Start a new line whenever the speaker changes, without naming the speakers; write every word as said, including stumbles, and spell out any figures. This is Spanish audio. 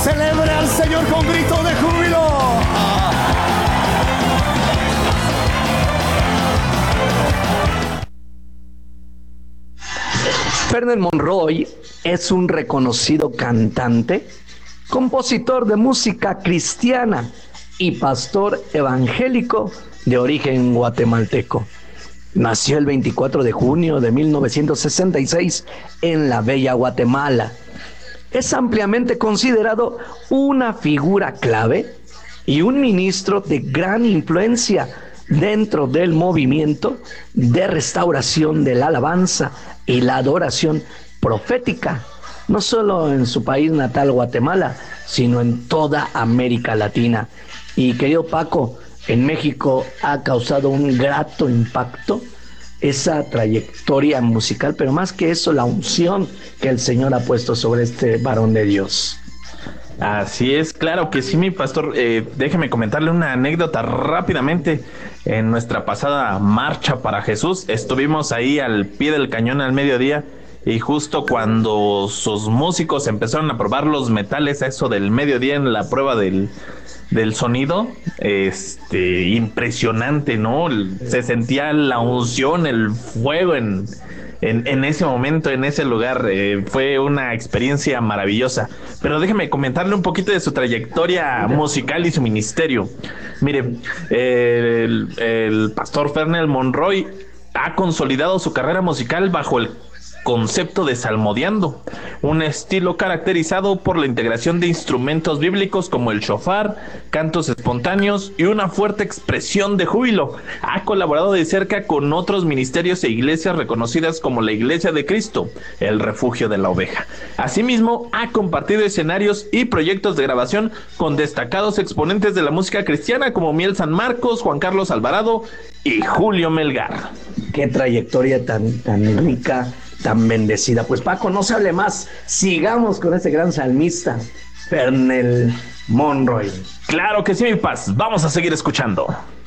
celebre al Señor con grito de júbilo.
Fernel Monroy es un reconocido cantante, compositor de música cristiana y pastor evangélico de origen guatemalteco. Nació el veinticuatro de junio de mil novecientos sesenta y seis en la bella Guatemala. Es ampliamente considerado una figura clave y un ministro de gran influencia dentro del movimiento de restauración de la alabanza y la adoración profética, no solo en su país natal Guatemala, sino en toda América Latina. Y querido Paco, en México ha causado un grato impacto esa trayectoria musical, pero más que eso, la unción que el Señor ha puesto sobre este varón de Dios.
Así es, claro que sí, mi pastor. Eh, déjeme comentarle una anécdota rápidamente. En nuestra pasada marcha para Jesús, estuvimos ahí al pie del cañón al mediodía, y justo cuando sus músicos empezaron a probar los metales, a eso del mediodía, en la prueba del, del sonido, este, impresionante, ¿no? Se sentía la unción, el fuego en... En, en ese momento, en ese lugar. Eh, fue una experiencia maravillosa. Pero déjeme comentarle un poquito de su trayectoria musical y su ministerio. Mire, eh, el, el pastor Fernel Monroy ha consolidado su carrera musical bajo el concepto de salmodiando, un estilo caracterizado por la integración de instrumentos bíblicos como el shofar, cantos espontáneos y una fuerte expresión de júbilo. Ha colaborado de cerca con otros ministerios e iglesias reconocidas como la Iglesia de Cristo, el Refugio de la Oveja. Asimismo, ha compartido escenarios y proyectos de grabación con destacados exponentes de la música cristiana como Miel San Marcos, Juan Carlos Alvarado y Julio Melgar.
Qué trayectoria tan, tan rica, tan bendecida. Pues Paco, no se hable más, sigamos con este gran salmista, Fernel Monroy.
Claro que sí, mi paz, vamos a seguir escuchando.